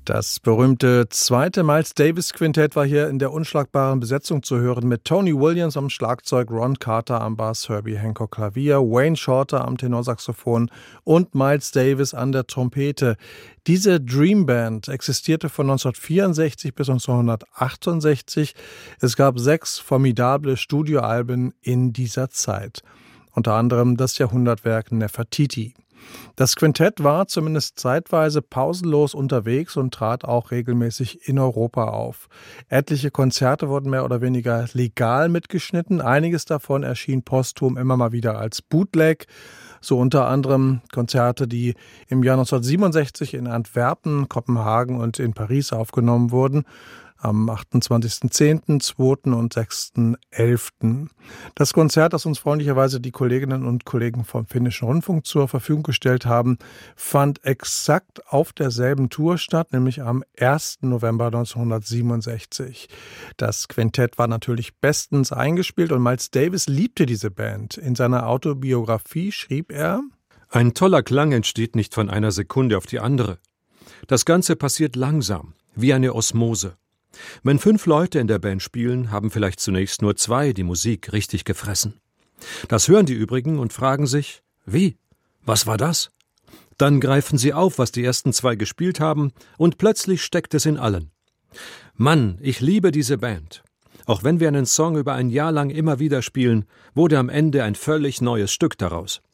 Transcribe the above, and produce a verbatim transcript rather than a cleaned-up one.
Das berühmte zweite Miles Davis Quintett war hier in der unschlagbaren Besetzung zu hören mit Tony Williams am Schlagzeug, Ron Carter am Bass, Herbie Hancock Klavier, Wayne Shorter am Tenorsaxophon und Miles Davis an der Trompete. Diese Dream Band existierte von neunzehnhundertvierundsechzig bis neunzehnhundertachtundsechzig. Es gab sechs formidable Studioalben in dieser Zeit. Unter anderem das Jahrhundertwerk Nefertiti. Das Quintett war zumindest zeitweise pausenlos unterwegs und trat auch regelmäßig in Europa auf. Etliche Konzerte wurden mehr oder weniger legal mitgeschnitten. Einiges davon erschien posthum immer mal wieder als Bootleg. So unter anderem Konzerte, die im Jahr neunzehnhundertsiebenundsechzig in Antwerpen, Kopenhagen und in Paris aufgenommen wurden. Am achtundzwanzigsten zehnten, zweiten und sechsten elften Das Konzert, das uns freundlicherweise die Kolleginnen und Kollegen vom Finnischen Rundfunk zur Verfügung gestellt haben, fand exakt auf derselben Tour statt, nämlich am ersten November neunzehnhundertsiebenundsechzig. Das Quintett war natürlich bestens eingespielt und Miles Davis liebte diese Band. In seiner Autobiografie schrieb er: Ein toller Klang entsteht nicht von einer Sekunde auf die andere. Das Ganze passiert langsam, wie eine Osmose. Wenn fünf Leute in der Band spielen, haben vielleicht zunächst nur zwei die Musik richtig gefressen. Das hören die übrigen und fragen sich, wie? Was war das? Dann greifen sie auf, was die ersten zwei gespielt haben, und plötzlich steckt es in allen. Mann, ich liebe diese Band. Auch wenn wir einen Song über ein Jahr lang immer wieder spielen, wurde am Ende ein völlig neues Stück daraus.